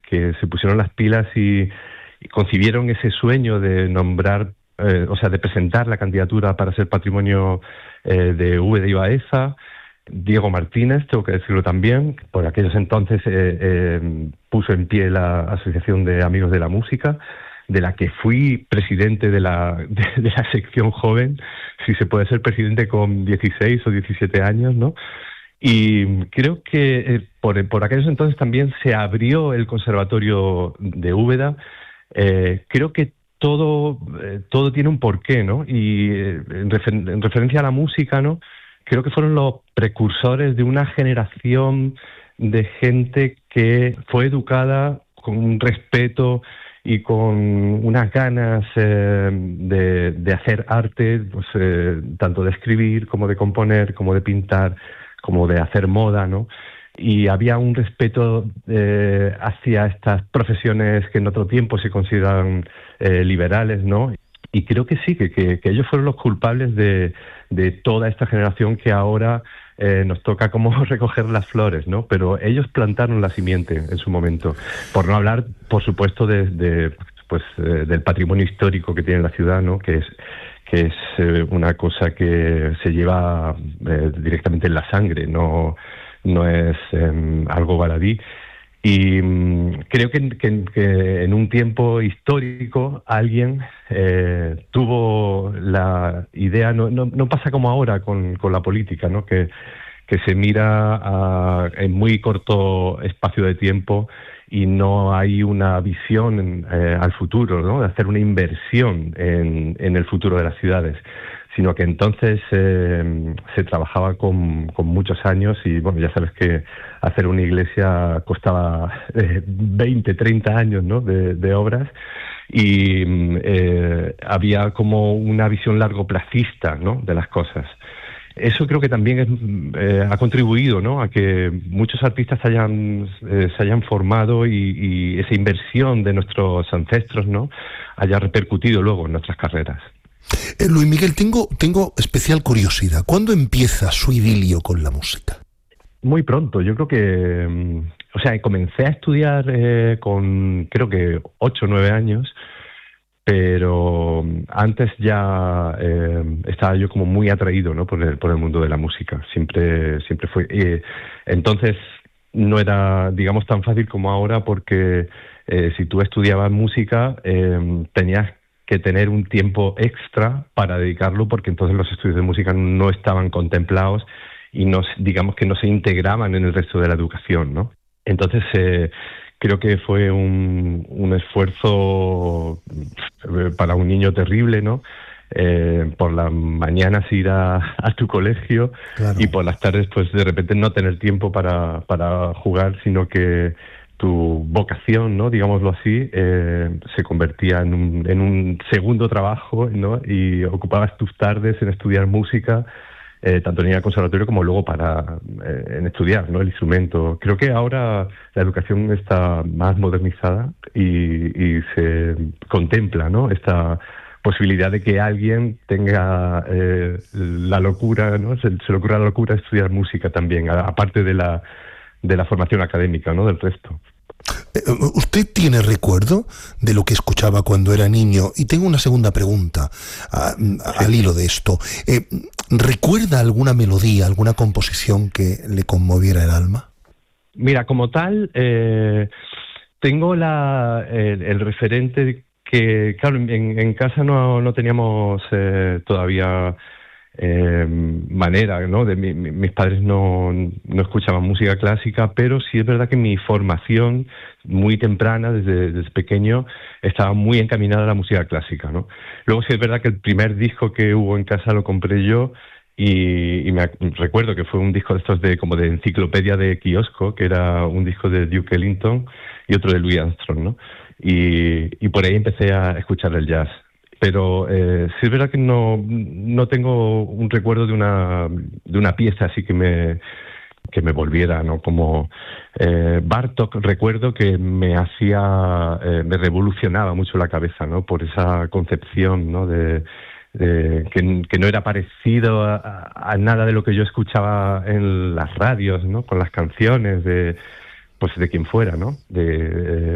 que se pusieron las pilas y concibieron ese sueño de nombrar, de presentar la candidatura para ser patrimonio de Úbeda y Baeza. Diego Martínez, tengo que decirlo también, por aquellos entonces puso en pie la Asociación de Amigos de la Música, de la que fui presidente de la sección joven, si se puede ser presidente con 16 o 17 años, ¿no? Y creo que por aquellos entonces también se abrió el Conservatorio de Úbeda. Creo que todo tiene un porqué, ¿no? Y en referencia a la música, ¿no? Creo que fueron los precursores de una generación de gente que fue educada con un respeto y con unas ganas de hacer arte, pues, tanto de escribir como de componer, como de pintar, como de hacer moda, ¿no? Y había un respeto hacia estas profesiones que en otro tiempo se consideran liberales, ¿no? Y creo que sí, que ellos fueron los culpables de toda esta generación que ahora nos toca como recoger las flores, ¿no? Pero ellos plantaron la simiente en su momento. Por no hablar, por supuesto, del patrimonio histórico que tiene la ciudad, ¿no? Que es una cosa que se lleva directamente en la sangre, no es algo baladí. Y creo que en un tiempo histórico alguien tuvo la idea, no pasa como ahora con la política, ¿no? Que se mira en muy corto espacio de tiempo y no hay una visión al futuro, ¿no? De hacer una inversión en el futuro de las ciudades, sino que entonces se trabajaba con muchos años y, bueno, ya sabes que hacer una iglesia costaba 20, 30 años, ¿no? de obras, y había como una visión largoplacista, ¿no? de las cosas. Eso creo que también ha contribuido, ¿no? a que muchos artistas se hayan formado y esa inversión de nuestros ancestros, ¿no? haya repercutido luego en nuestras carreras. Luis Miguel, tengo especial curiosidad. ¿Cuándo empieza su idilio con la música? Muy pronto. Yo creo que... comencé a estudiar con, creo que 8 o 9 años, pero antes ya estaba yo como muy atraído, ¿no? por el mundo de la música. Siempre fue... entonces no era, digamos, tan fácil como ahora, porque si tú estudiabas música tenías que tener un tiempo extra para dedicarlo, porque entonces los estudios de música no estaban contemplados y digamos que no se integraban en el resto de la educación, ¿no? Entonces creo que fue un esfuerzo para un niño terrible, ¿no? Por las mañanas ir a tu colegio, claro, y por las tardes pues de repente no tener tiempo para jugar, sino que tu vocación, ¿no? digámoslo así, se convertía en un segundo trabajo, ¿no? Y ocupabas tus tardes en estudiar música, tanto en el conservatorio como luego en estudiar, ¿no? el instrumento. Creo que ahora la educación está más modernizada y se contempla, ¿no? esta posibilidad de que alguien tenga la locura, ¿no? se le ocurra la locura de estudiar música también, aparte de la formación académica, ¿no? del resto. ¿Usted tiene recuerdo de lo que escuchaba cuando era niño? Y tengo una segunda pregunta al hilo de esto. ¿Recuerda alguna melodía, alguna composición que le conmoviera el alma? Mira, como tal, tengo el referente que, claro, en casa no teníamos todavía manera, ¿no? Mis padres no escuchaban música clásica, pero sí es verdad que mi formación muy temprana, desde pequeño, estaba muy encaminada a la música clásica, ¿no? Luego sí es verdad que el primer disco que hubo en casa lo compré yo, y recuerdo que fue un disco de estos como de enciclopedia de kiosco, que era un disco de Duke Ellington y otro de Louis Armstrong, ¿no? Y por ahí empecé a escuchar el jazz. Pero sí es verdad que no tengo un recuerdo de una pieza así que me volviera, ¿no? Como Bartók, recuerdo que me revolucionaba mucho la cabeza, ¿no? Por esa concepción, ¿no? que no era parecido a nada de lo que yo escuchaba en las radios, ¿no? Con las canciones de quien fuera, ¿no?